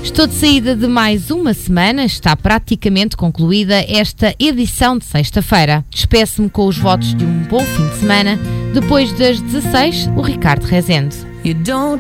Estou de saída de mais uma semana, está praticamente concluída esta edição de sexta-feira. Despeço-me com os votos de um bom fim de semana. Depois das 16, o Ricardo Rezende.